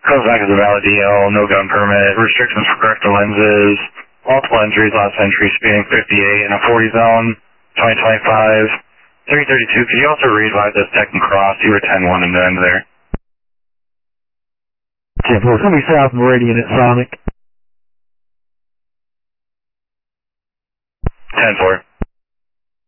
Comes back as a valid DL, no gun permit, restrictions for corrector lenses, multiple injuries, last entry, speeding 58 in a 40 zone, 2025, 332. Could you also readvise this tech and cross? You were 10-1 in the end there. 10-4, somebody south Meridian at Sonic. 10-4.